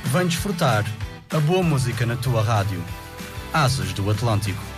Vem desfrutar a boa música na tua rádio. Asas do Atlântico.